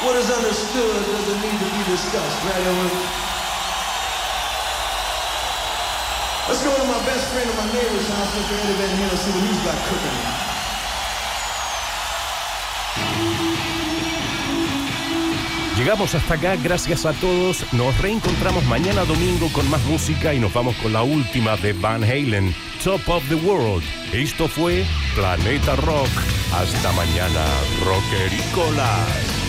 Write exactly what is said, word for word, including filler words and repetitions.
What is understood doesn't need to be discussed, right, Owen? Let's go to my best friend and my neighbor's house, Mister Eddie Van Halen, see what he's got cooking. Llegamos hasta acá, gracias a todos. Nos reencontramos mañana domingo con más música y nos vamos con la última de Van Halen, Top of the World. Esto fue Planeta Rock. Hasta mañana, rockericolas.